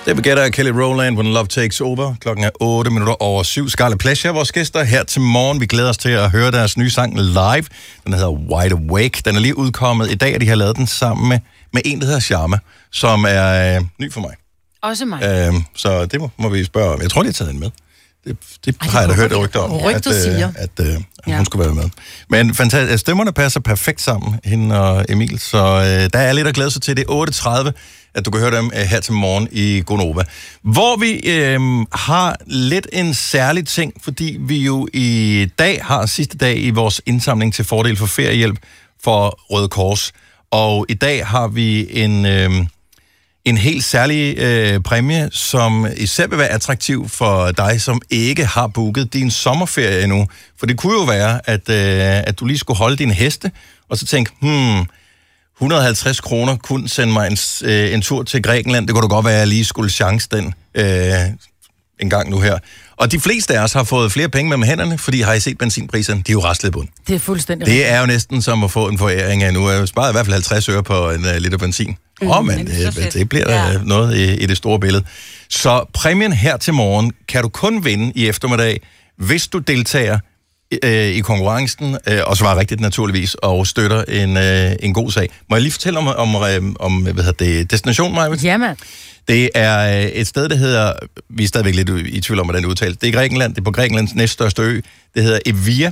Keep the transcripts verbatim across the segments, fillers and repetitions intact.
David Guetta og Kelly Rowland, When Love Takes Over. Klokken er otte minutter over syv. Scarlet Pleasure, vores gæster her til morgen. Vi glæder os til at høre deres nye sang live. Den hedder Wide Awake. Den er lige udkommet i dag, og de har lavet den sammen med, med en, der hedder Charme, som er øh, ny for mig. Også mig. Øh, så det må, må vi spørge om. Jeg tror, de har taget den med. Det, det Ej, har jeg da hørt et rygte om, rygte at, siger. at, at, at ja. hun skulle være med. Men fantastisk. Stemmerne passer perfekt sammen, hende og Emil, så øh, der er lidt at glæde sig til. Det er otte tredive, at du kan høre dem øh, her til morgen i Gonova. Hvor vi øh, har lidt en særlig ting, fordi vi jo i dag har sidste dag i vores indsamling til fordel for feriehjælp for Røde Kors. Og i dag har vi en... Øh, En helt særlig øh, præmie, som især vil være attraktiv for dig, som ikke har booket din sommerferie endnu. For det kunne jo være, at, øh, at du lige skulle holde din heste, og så tænke, hmm, et hundrede og halvtreds kroner kunne sende mig en, øh, en tur til Grækenland. Det kunne da godt være, at jeg lige skulle chance den øh, en gang nu her. Og de fleste af os har fået flere penge mellem hænderne, fordi har I set benzinpriserne? De er jo raslet bund. Det er fuldstændig Det rigtigt. er jo næsten som at få en foræring af nu. Jeg sparer i hvert fald halvtreds øre på en uh, liter benzin. Åh, mm, oh, men det, det, det bliver der ja. noget i, i det store billede. Så præmien her til morgen kan du kun vinde i eftermiddag, hvis du deltager øh, i konkurrencen, øh, og svarer rigtigt naturligvis, og støtter en, øh, en god sag. Må jeg lige fortælle om, om, om, om hvad hedder det, destination, Maja? Jamen. Det er et sted, der hedder, vi er stadigvæk lidt i tvivl om, hvordan det udtales. Det er Grækenland, det er på Grækenlands næststørste ø. Det hedder Evia,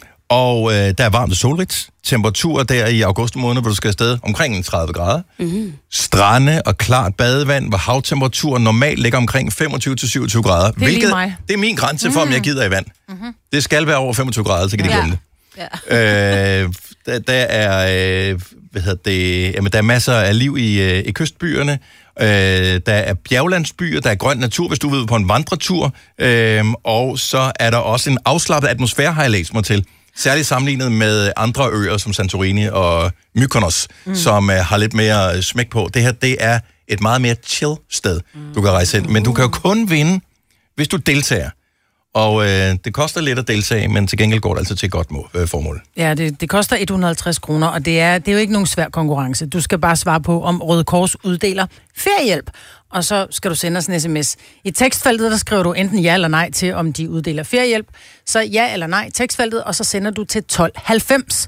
og øh, der er varmt og solrigt. Temperaturer der i august måned, hvor du skal afsted, omkring tredive grader. Mm-hmm. Strande og klart badevand, hvor havtemperaturen normalt ligger omkring femogtyve til syvogtyve grader. Det er hvilket, lige mig. Det er min grænse for, mm. om jeg gider i vand. Mm-hmm. Det skal være over femogtyve grader, så kan de ja. glemme det. Ja. Øh, der, der er, øh, hvad hedder det, jamen, der er masser af liv i, øh, i kystbyerne. Øh, der er bjerglandsbyer, der er grøn natur, hvis du vil på en vandretur, øh, og så er der også en afslappet atmosfære, har jeg læst mig til. Særligt sammenlignet med andre øer som Santorini og Mykonos, mm. som uh, har lidt mere uh, smæk på. Det her, det er et meget mere chill sted, mm. du kan rejse hen. Men du kan jo kun vinde, hvis du deltager. Og uh, det koster lidt at deltage, men til gengæld går det altså til et godt mål, uh, formål. Ja, det, det koster et hundrede og halvtreds kroner, og det er, det er jo ikke nogen svær konkurrence. Du skal bare svare på, om Røde Kors uddeler feriehjælp, og så skal du sende os en sms. I tekstfeltet, der skriver du enten ja eller nej til, om de uddeler feriehjælp. Så ja eller nej i tekstfeltet, og så sender du til tolv halvfems.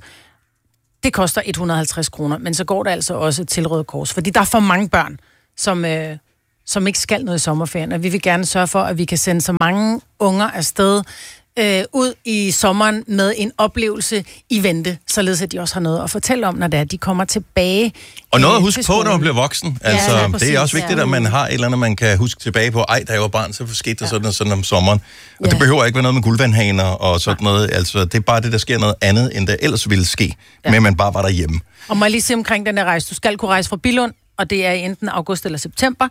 Det koster et hundrede og halvtreds kroner, men så går det altså også til Røde Kors, fordi der er for mange børn, som... Øh, som ikke skal noget i sommerferien, og vi vil gerne sørge for, at vi kan sende så mange unger afsted øh, ud i sommeren med en oplevelse i vente, således at de også har noget at fortælle om, når det er, de kommer tilbage. Og noget at huske på, når man bliver voksen. Altså, ja, ja, præcis, det er også vigtigt, ja. At man har et eller andet, man kan huske tilbage på. Ej, da jeg var barn, så skete der ja. sådan og sådan om sommeren. Og ja. Det behøver ikke være noget med guldvandhaner og sådan ja. noget. Altså, det er bare det, der sker noget andet, end der ellers ville ske, ja. Men man bare var derhjemme. Og må jeg lige se omkring den der rejse. Du skal kunne rejse fra Billund, og det er enten august eller september.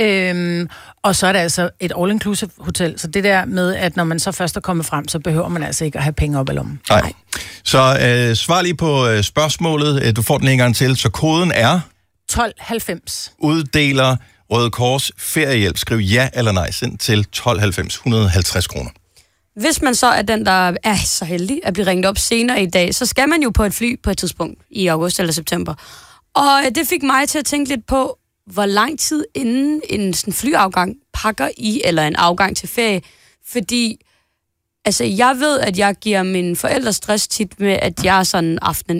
Øhm, og så er det altså et all-inclusive hotel. Så det der med, at når man så først er kommet frem, så behøver man altså ikke at have penge op i lommen. Nej. Så øh, svar lige på øh, spørgsmålet. Du får den en gang til. Så koden er? tolv halvfems. Uddeler Røde Kors feriehjælp. Skriv ja eller nej. Send til tolv halvfems. et hundrede og halvtreds kroner. Hvis man så er den, der er så heldig at blive ringet op senere i dag, så skal man jo på et fly på et tidspunkt i august eller september. Og det fik mig til at tænke lidt på, hvor lang tid inden en sådan flyafgang pakker I, eller en afgang til ferie. Fordi, altså, jeg ved, at jeg giver mine forældre stress tit med, at jeg er sådan aftenen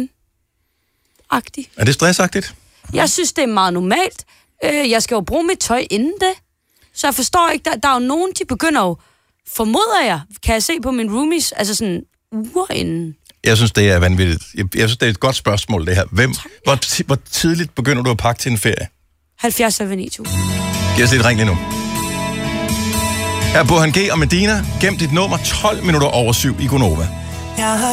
inden-agtig. Er det stressagtigt? Jeg synes, det er meget normalt. Jeg skal jo bruge mit tøj inden det. Så jeg forstår ikke, der, der er jo nogen, de begynder jo, formoder jeg, kan jeg se på mine roomies, altså sådan uger inden. Jeg synes, det er vanvittigt. Jeg, jeg synes, det er et godt spørgsmål, det her. Hvem, hvor, ti, hvor tidligt begynder du at pakke til en ferie? halvfjerds ni tusind. Giv os et ring lige nu. Her er Burhan G og Medina. Gem dit nummer tolv minutter over syv i Gonova.